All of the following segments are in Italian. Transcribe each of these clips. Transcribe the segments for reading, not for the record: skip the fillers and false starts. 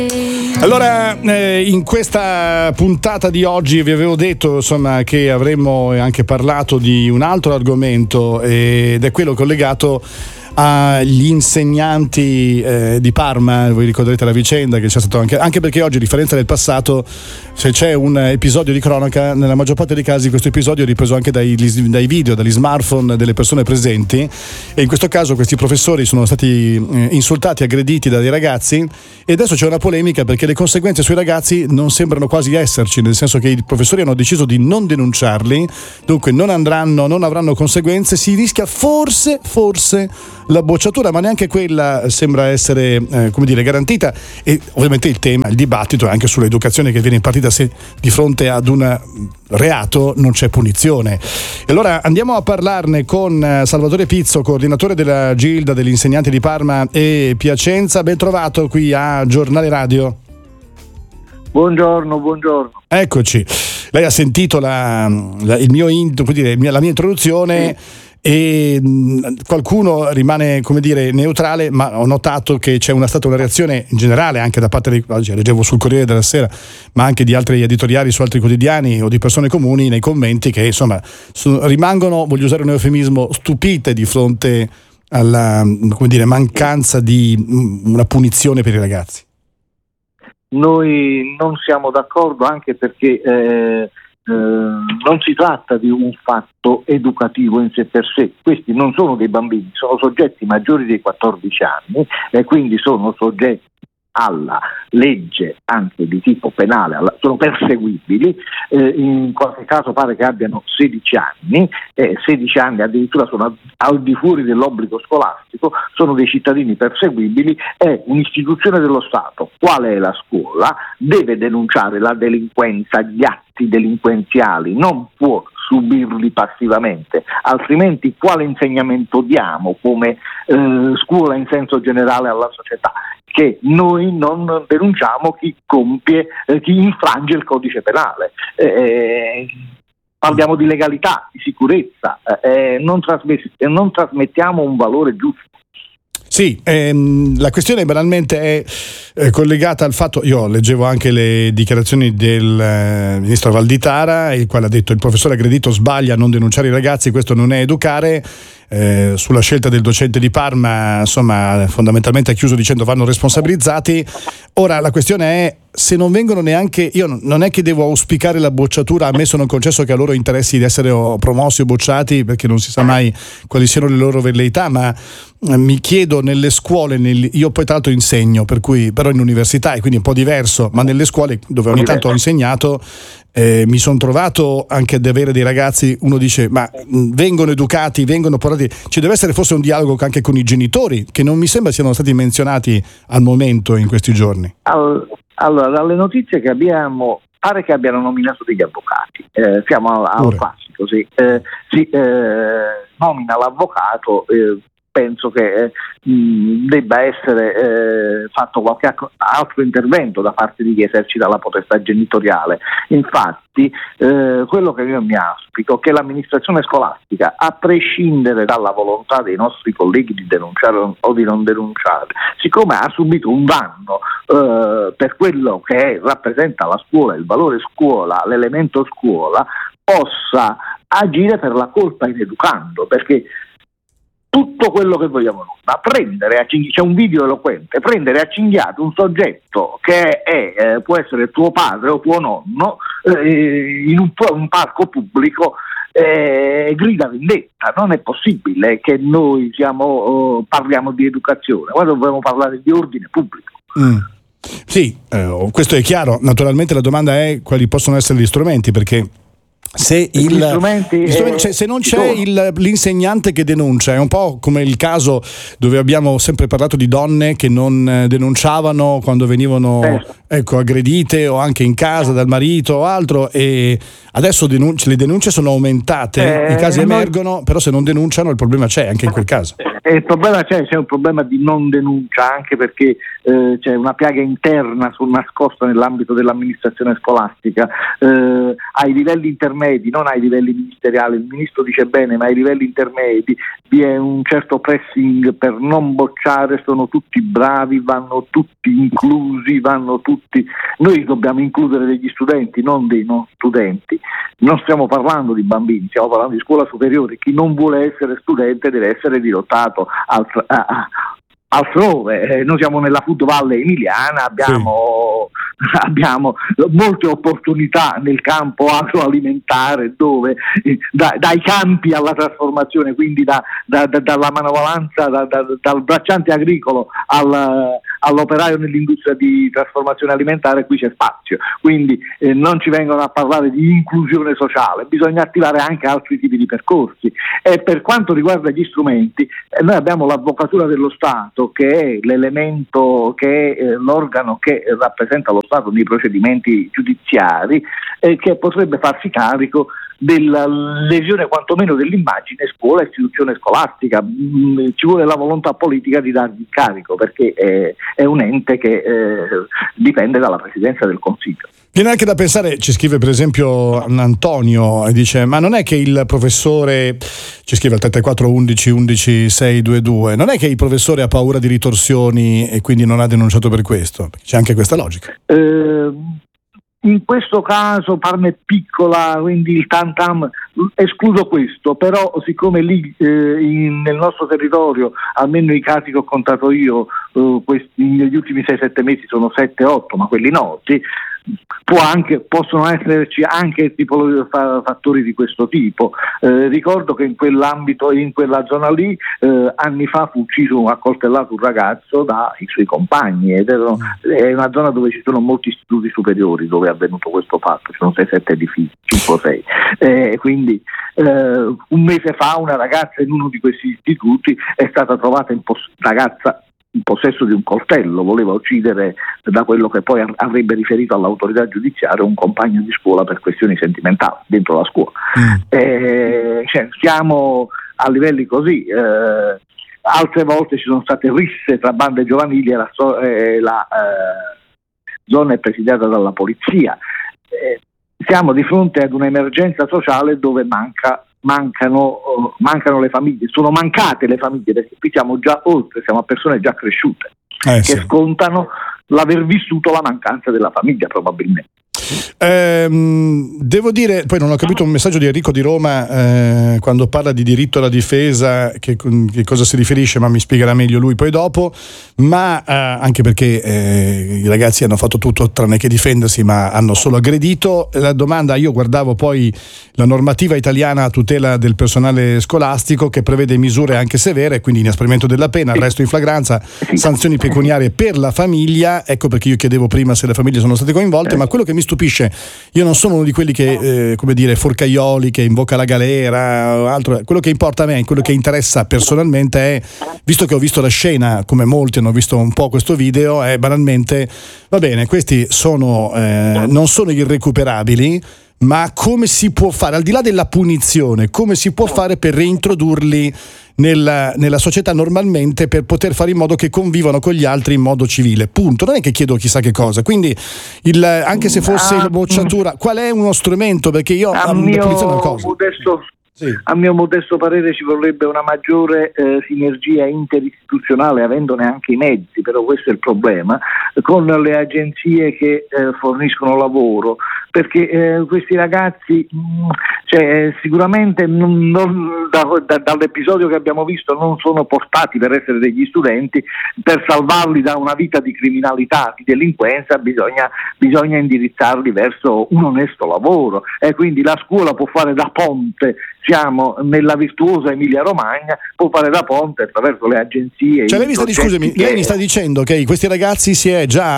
Allora, in questa puntata di oggi vi avevo detto insomma che avremmo anche parlato di un altro argomento ed è quello collegato agli insegnanti di Parma. Voi ricorderete la vicenda che c'è stato anche perché oggi, a differenza del passato, se c'è un episodio di cronaca, nella maggior parte dei casi questo episodio è ripreso anche dai video, dagli smartphone delle persone presenti, e in questo caso questi professori sono stati insultati, aggrediti da dei ragazzi, e adesso c'è una polemica perché le conseguenze sui ragazzi non sembrano quasi esserci, nel senso che i professori hanno deciso di non denunciarli, dunque non avranno conseguenze. Si rischia forse la bocciatura, ma neanche quella sembra essere garantita, e ovviamente il dibattito è anche sull'educazione che viene impartita, se di fronte ad un reato non c'è punizione. E allora andiamo a parlarne con Salvatore Pizzo, coordinatore della Gilda degli insegnanti di Parma e Piacenza. Ben trovato qui a Giornale Radio. Buongiorno. Eccoci. Lei ha sentito la mia introduzione. E qualcuno rimane neutrale, ma ho notato che c'è stata una reazione in generale anche da parte leggevo sul Corriere della Sera, ma anche di altri editoriali su altri quotidiani o di persone comuni nei commenti, che insomma rimangono, voglio usare un eufemismo, stupite di fronte alla mancanza di una punizione per i ragazzi. Noi non siamo d'accordo, anche perché non si tratta di un fatto educativo in sé per sé. Questi non sono dei bambini, sono soggetti maggiori dei 14 anni e quindi sono soggetti alla legge anche di tipo penale, sono perseguibili, in qualche caso pare che abbiano 16 anni addirittura, sono al di fuori dell'obbligo scolastico, sono dei cittadini perseguibili. È un'istituzione dello Stato, quale è la scuola, deve denunciare la delinquenza, gli atti delinquenziali, non può subirli passivamente, altrimenti quale insegnamento diamo come scuola in senso generale alla società? Che noi non denunciamo chi infrange il codice penale. Parliamo di legalità, di sicurezza, non trasmettiamo un valore giusto. Sì, la questione banalmente è collegata al fatto, io leggevo anche le dichiarazioni del ministro Valditara, il quale ha detto: il professore aggredito sbaglia a non denunciare i ragazzi, questo non è educare. Sulla scelta del docente di Parma, insomma, fondamentalmente ha chiuso dicendo vanno responsabilizzati. Ora la questione è, se non vengono neanche, io non è che devo auspicare la bocciatura, a me sono concesso che a loro interessi di essere promossi o bocciati, perché non si sa mai quali siano le loro velleità, ma mi chiedo nelle scuole, io poi tra l'altro insegno, però in università, e quindi un po' diverso, ma nelle scuole dove ogni tanto ho insegnato, mi sono trovato anche ad avere dei ragazzi, uno dice ma vengono educati, vengono portati, ci deve essere forse un dialogo anche con i genitori, che non mi sembra siano stati menzionati al momento in questi giorni. Allora, dalle notizie che abbiamo, pare che abbiano nominato degli avvocati, siamo al classico, nomina l'avvocato. Penso che debba essere fatto qualche altro intervento da parte di chi esercita la potestà genitoriale. Infatti, quello che io mi auspico è che l'amministrazione scolastica, a prescindere dalla volontà dei nostri colleghi di denunciare o di non denunciare, siccome ha subito un danno per quello che rappresenta la scuola, il valore scuola, l'elemento scuola, possa agire per la colpa in educando, perché tutto quello che vogliamo noi, ma c'è un video eloquente, prendere a cinghiate un soggetto che può essere tuo padre o tuo nonno in un parco pubblico, grida vendetta. Non è possibile che noi parliamo di educazione, qua dobbiamo parlare di ordine pubblico. Sì, questo è chiaro. Naturalmente la domanda è quali possono essere gli strumenti, perché se se non c'è l'insegnante che denuncia, è un po' come il caso dove abbiamo sempre parlato di donne che non denunciavano quando venivano aggredite o anche in casa dal marito o altro, e adesso le denunce sono aumentate, i casi emergono, però se non denunciano il problema c'è anche in quel caso. Il problema c'è un problema di non denuncia, anche perché c'è una piaga interna nascosta nell'ambito dell'amministrazione scolastica, ai livelli intermedi, non ai livelli ministeriali. Il ministro dice bene, ma ai livelli intermedi vi è un certo pressing per non bocciare, sono tutti bravi, vanno tutti inclusi, noi dobbiamo includere degli studenti, non dei non studenti. Non stiamo parlando di bambini, stiamo parlando di scuola superiore. Chi non vuole essere studente deve essere dirottato altrove. Noi siamo nella Food Valley emiliana, abbiamo molte opportunità nel campo agroalimentare, dove dai campi alla trasformazione, quindi dalla manovalanza, dal bracciante agricolo all'operaio nell'industria di trasformazione alimentare, qui c'è spazio. Quindi non ci vengono a parlare di inclusione sociale, bisogna attivare anche altri tipi di percorsi. E per quanto riguarda gli strumenti, noi abbiamo l'Avvocatura dello Stato, che è l'elemento, che è l'organo che rappresenta lo Stato nei procedimenti giudiziari, che potrebbe farsi carico della lesione quantomeno dell'immagine scuola e istituzione scolastica. Ci vuole la volontà politica di dargli carico, perché è un ente che dipende dalla Presidenza del Consiglio. Viene anche da pensare, ci scrive per esempio Antonio, e dice: ma non è che il professore, ci scrive al 34 11 11 622, non è che il professore ha paura di ritorsioni e quindi non ha denunciato per questo? C'è anche questa logica. In questo caso Parma è piccola, quindi il tam escluso questo, però siccome lì nel nostro territorio, almeno i casi che ho contato io, negli ultimi 6-7 mesi sono 7-8, ma quelli noti, possono esserci anche fattori di questo tipo. Ricordo che in quell'ambito, in quella zona lì, anni fa fu ucciso, accoltellato un ragazzo dai suoi compagni, ed è una zona dove ci sono molti istituti superiori dove è avvenuto questo fatto, ci sono 6-7 edifici, 5-6, quindi un mese fa una ragazza in uno di questi istituti è stata trovata in possesso di un coltello, voleva uccidere, da quello che poi avrebbe riferito all'autorità giudiziaria, un compagno di scuola per questioni sentimentali dentro la scuola. Siamo a livelli così. Altre volte ci sono state risse tra bande giovanili e la zona è presidiata dalla polizia. Siamo di fronte ad un'emergenza sociale dove mancano le famiglie, sono mancate le famiglie, perché qui siamo già oltre, siamo a persone già cresciute che scontano l'aver vissuto la mancanza della famiglia, probabilmente. Devo dire, poi non ho capito un messaggio di Enrico di Roma quando parla di diritto alla difesa, che cosa si riferisce, ma mi spiegherà meglio lui poi dopo, ma anche perché i ragazzi hanno fatto tutto tranne che difendersi, ma hanno solo aggredito. La domanda, io guardavo poi la normativa italiana a tutela del personale scolastico, che prevede misure anche severe, quindi inasprimento della pena, arresto in flagranza, sanzioni pecuniarie per la famiglia. Ecco perché io chiedevo prima se le famiglie sono state coinvolte, ma quello che mi stupisce, io non sono uno di quelli che forcaioli, che invoca la galera o altro. Quello che importa a me, quello che interessa personalmente è, visto che ho visto la scena come molti hanno visto un po' questo video, è banalmente, va bene, questi sono non sono irrecuperabili, ma come si può fare, al di là della punizione, come si può fare per reintrodurli nella società normalmente, per poter fare in modo che convivano con gli altri in modo civile, punto. Non è che chiedo chissà che cosa, quindi anche se fosse la bocciatura, qual è uno strumento? Perché io a mio modesto parere ci vorrebbe una maggiore sinergia interistituzionale, avendone anche i mezzi, però questo è il problema, con le agenzie che forniscono lavoro, perché questi ragazzi sicuramente dall'episodio che abbiamo visto non sono portati per essere degli studenti. Per salvarli da una vita di criminalità, di delinquenza, bisogna indirizzarli verso un onesto lavoro, e quindi la scuola può fare da ponte. Siamo nella virtuosa Emilia Romagna, può fare da ponte attraverso le agenzie. Lei mi sta dicendo che questi ragazzi si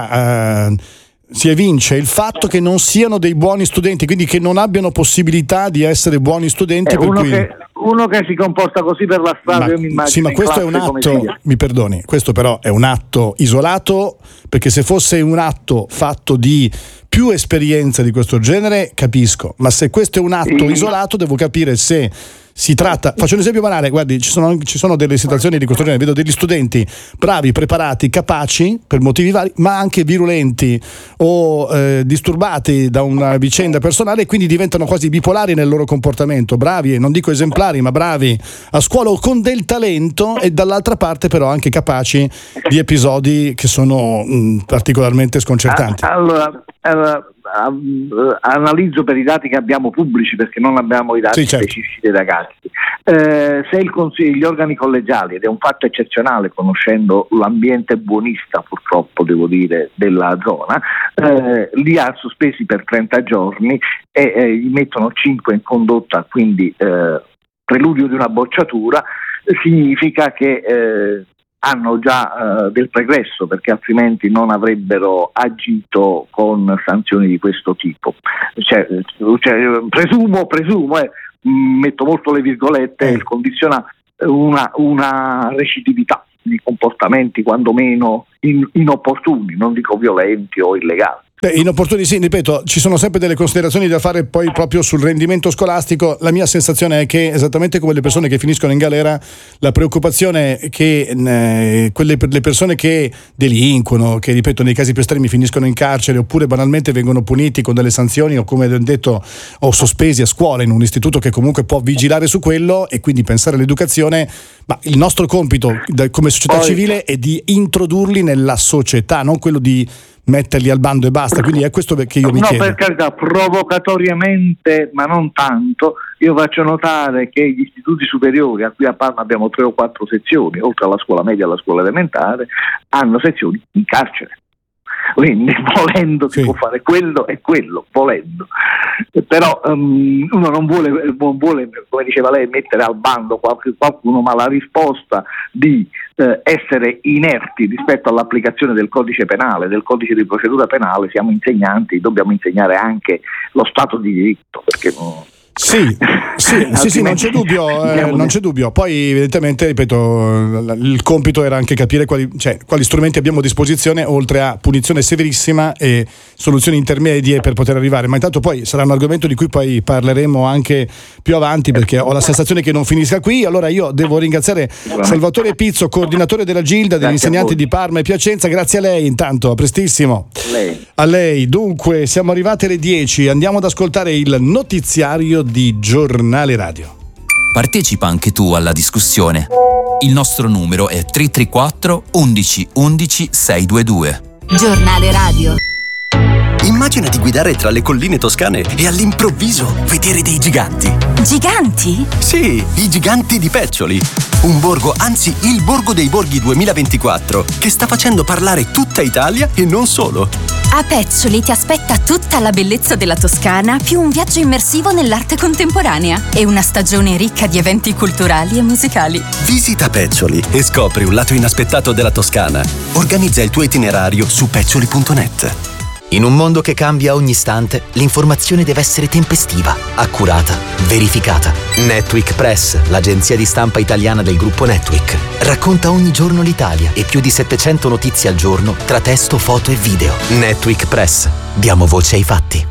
evince il fatto che non siano dei buoni studenti, quindi che non abbiano possibilità di essere buoni studenti. Uno che si comporta così per la strada, io mi immagino. Sì, ma questo è un atto, mi perdoni, questo però è un atto isolato, perché se fosse un atto fatto di più esperienza di questo genere capisco, ma se questo è un atto isolato devo capire se Si tratta, faccio un esempio banale, guardi, ci sono delle situazioni di questo genere, vedo degli studenti bravi, preparati, capaci per motivi vari, ma anche virulenti o disturbati da una vicenda personale, e quindi diventano quasi bipolari nel loro comportamento, bravi, non dico esemplari, ma bravi a scuola o con del talento, e dall'altra parte però anche capaci di episodi che sono particolarmente sconcertanti. Allora, analizzo per i dati che abbiamo pubblici, perché non abbiamo i dati specifici dei ragazzi. Se gli organi collegiali, ed è un fatto eccezionale conoscendo l'ambiente buonista, purtroppo devo dire, della zona, li ha sospesi per 30 giorni e gli mettono 5 in condotta, quindi preludio di una bocciatura, significa che hanno già del pregresso, perché altrimenti non avrebbero agito con sanzioni di questo tipo. Presumo, metto molto le virgolette, il condiziona una recidività di comportamenti quanto meno inopportuni, non dico violenti o illegali. Inopportuni sì, ripeto, ci sono sempre delle considerazioni da fare poi proprio sul rendimento scolastico. La mia sensazione è che, esattamente come le persone che finiscono in galera, la preoccupazione è che le persone che delinquono, che ripeto nei casi più estremi finiscono in carcere oppure banalmente vengono puniti con delle sanzioni o, come ho detto, o sospesi a scuola in un istituto che comunque può vigilare su quello e quindi pensare all'educazione, ma il nostro compito come società civile è di introdurli nella società, non quello di metterli al bando e basta. Quindi è questo che io mi chiedo. Per carità, provocatoriamente, ma non tanto, io faccio notare che gli istituti superiori, a cui a Parma abbiamo 3 o 4 sezioni, oltre alla scuola media e alla scuola elementare, hanno sezioni in carcere. Quindi volendo si può fare quello e quello, volendo. Però uno non vuole, come diceva lei, mettere al bando qualcuno, ma la risposta di essere inerti rispetto all'applicazione del codice penale, del codice di procedura penale, siamo insegnanti, dobbiamo insegnare anche lo Stato di diritto, perché Sì, non c'è dubbio. Poi evidentemente, ripeto, il compito era anche capire quali strumenti abbiamo a disposizione, oltre a punizione severissima e soluzioni intermedie per poter arrivare. Ma intanto poi sarà un argomento di cui poi parleremo anche più avanti, perché ho la sensazione che non finisca qui. Allora io devo ringraziare Salvatore Pizzo, coordinatore della Gilda degli insegnanti di Parma e Piacenza. Grazie a lei intanto, a prestissimo. A lei. Dunque siamo arrivati alle 10, andiamo ad ascoltare il notiziario di Giornale Radio. Partecipa anche tu alla discussione. Il nostro numero è 334 11 11 622. Giornale Radio. Immagina di guidare tra le colline toscane e all'improvviso vedere dei giganti. Giganti? Sì, i giganti di Peccioli. Un borgo, anzi il Borgo dei Borghi 2024, che sta facendo parlare tutta Italia e non solo. A Peccioli ti aspetta tutta la bellezza della Toscana, più un viaggio immersivo nell'arte contemporanea e una stagione ricca di eventi culturali e musicali. Visita Peccioli e scopri un lato inaspettato della Toscana. Organizza il tuo itinerario su peccioli.net. In un mondo che cambia ogni istante, l'informazione deve essere tempestiva, accurata, verificata. Netweek Press, l'agenzia di stampa italiana del gruppo Netweek, racconta ogni giorno l'Italia e più di 700 notizie al giorno tra testo, foto e video. Netweek Press. Diamo voce ai fatti.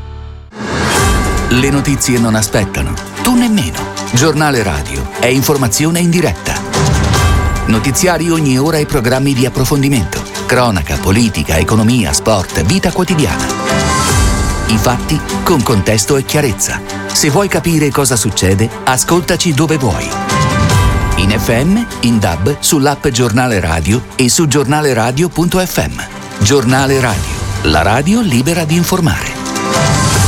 Le notizie non aspettano, tu nemmeno. Giornale Radio è informazione in diretta. Notiziari ogni ora e programmi di approfondimento. Cronaca, politica, economia, sport, vita quotidiana. I fatti con contesto e chiarezza. Se vuoi capire cosa succede, ascoltaci dove vuoi. In FM, in DAB, sull'app Giornale Radio e su giornaleradio.fm. Giornale Radio, la radio libera di informare.